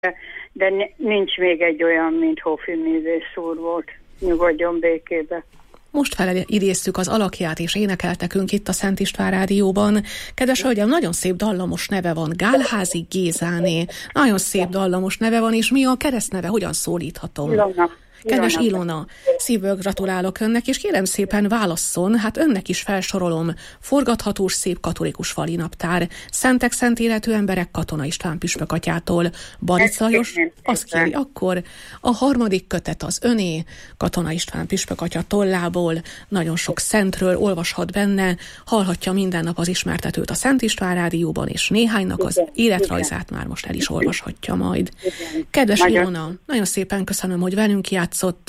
de nincs még egy olyan, mint Hofi művész úr volt. Nyugodjon békébe. Most felidéztük az alakját, és énekeltekünk itt a Szent István Rádióban. Kedves hölgyem, nagyon szép dallamos neve van, Gálházi Gézáné. Nagyon szép dallamos neve van, és mi a keresztneve? Hogyan szólíthatom? Kedves Ilona, szívből gratulálok önnek, és kérem szépen válasszon, hát önnek is felsorolom: forgathatós szép katolikus fali naptár, szentek szent életű emberek Katona István püspök atyától, Baric Lajos, azt kéri akkor, a harmadik kötet az öné, Katona István püspök atya tollából, nagyon sok szentről olvashat benne, hallhatja minden nap az ismertetőt a Szent István Rádióban, és néhánynak az életrajzát már most el is olvashatja majd. Kedves Ilona, nagyon szépen köszönöm, hogy velünk játszott.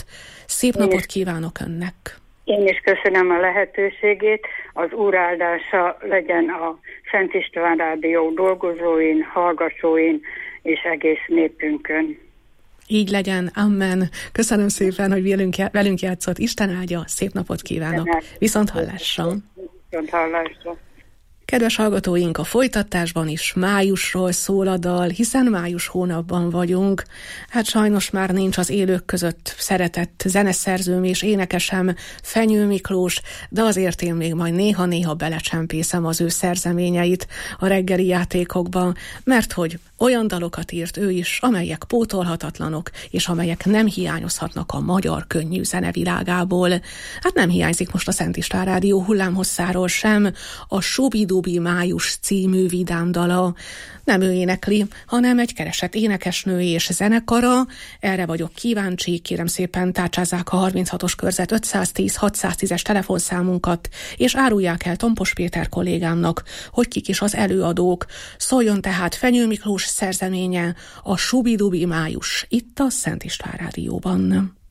Szép napot kívánok önnek! Én is köszönöm a lehetőségét. Az Úr áldása legyen a Szent István Rádió dolgozóin, hallgatóin és egész népünkön. Így legyen, amen. Köszönöm szépen, hogy velünk játszott. Isten áldja, szép napot kívánok. Viszont hallásra! Viszont hallásra! Kedves hallgatóink, a folytatásban is májusról szól a dal, hiszen május hónapban vagyunk. Hát sajnos már nincs az élők között szeretett zeneszerzőm és énekesem, Fenyő Miklós, de azért én még majd néha-néha belecsempészem az ő szerzeményeit a reggeli játékokba, mert hogy olyan dalokat írt ő is, amelyek pótolhatatlanok, és amelyek nem hiányozhatnak a magyar könnyű zenevilágából. Hát nem hiányzik most a Szent István Rádió hullámhosszáról sem a Subidubi Május című vidám dala. Nem ő énekli, hanem egy keresett énekesnő és zenekara. Erre vagyok kíváncsi, kérem szépen tárcsázzák a 36-os körzet 510-610-es telefonszámunkat, és árulják el Tompos Péter kollégámnak, hogy kik is az előadók. Szóljon tehát Fenyő Miklós szerzeménye, a Subidubi Május, itt a Szent István Rádióban.